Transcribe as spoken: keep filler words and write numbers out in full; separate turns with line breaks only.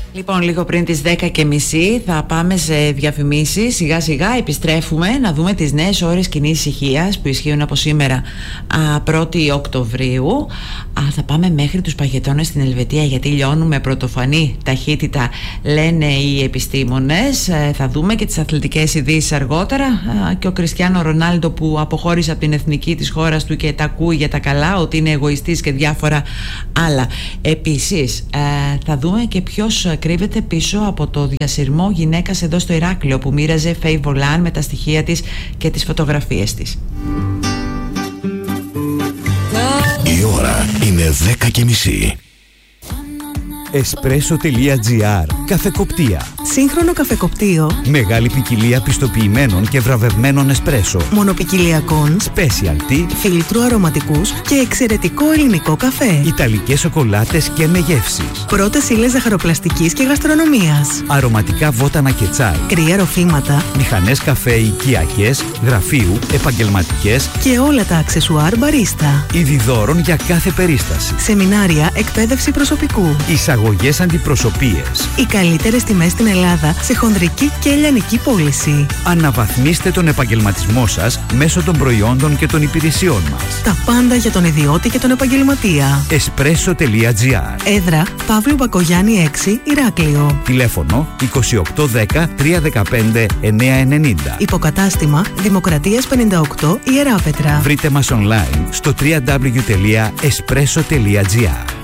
Λοιπόν, λίγο πριν τις δέκα και μισή θα πάμε σε διαφημίσεις. Σιγά σιγά επιστρέφουμε να δούμε τις νέες ώρες κοινής ησυχίας που ισχύουν από σήμερα πρώτη Οκτωβρίου. Α, θα πάμε μέχρι τους παγετώνες στην Ελβετία, γιατί λιώνουν με πρωτοφανή ταχύτητα, λένε οι επιστήμονες. ε, Θα δούμε και τις αθλητικές ειδήσεις αργότερα. Α, και ο Κριστιάνο Ρονάλντο που αποχώρησε από την εθνική της χώρας του και τα ακούει για τα καλά, ότι είναι εγωιστής και διάφορα άλλα. Επίσης ε, θα δούμε και ποιος κρύβεται πίσω από το διασυρμό γυναίκας εδώ στο Ηράκλειο που μοίραζε Φέι Βολάν με τα στοιχεία της και τις φωτογραφίες της.
Η ώρα είναι δέκα και μισή.
Espresso.gr. Καφεκοπτία.
Σύγχρονο καφεκοπτίο.
Μεγάλη ποικιλία πιστοποιημένων και βραβευμένων εσπρέσο.
Μονοπικιλιακών.
Specialty.
Φίλτρου αρωματικούς και εξαιρετικό ελληνικό καφέ.
Ιταλικές σοκολάτες και με γεύσεις.
Πρώτες ύλες ζαχαροπλαστικής και γαστρονομίας.
Αρωματικά βότανα και τσάι.
Κρύα ροφήματα.
Μηχανές καφέ οικιακές, γραφείου, επαγγελματικές
Και όλα τα αξεσουάρ μπαρίστα.
είδη δώρων για κάθε περίσταση.
Σεμινάρια, εκπαίδευση προσωπικού.
Εισαγωγές αντιπροσωπείες.
Οι καλύτερες τιμές στην Ελλάδα σε χονδρική και ελληνική πώληση.
Αναβαθμίστε τον επαγγελματισμό σας μέσω των προϊόντων και των υπηρεσιών μας.
Τα πάντα για τον ιδιώτη και τον επαγγελματία.
Espresso.gr.
Έδρα Παύλου Μπακογιάννη έξι, Ηράκλειο.
Τηλέφωνο είκοσι οκτώ δέκα τριακόσια δεκαπέντε εννιακόσια ενενήντα.
Υποκατάστημα Δημοκρατίας πενήντα οκτώ, Ιεράπετρα.
Βρείτε μας online στο double-u double-u double-u τελεία espresso τελεία gr.